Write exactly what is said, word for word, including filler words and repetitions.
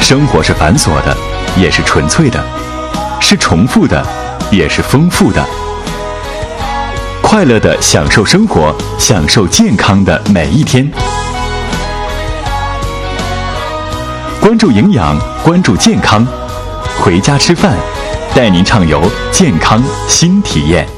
生活是繁琐的，也是纯粹的；是重复的，也是丰富的。快乐地享受生活，享受健康的每一天。关注营养，关注健康，回家吃饭，带您畅游健康新体验。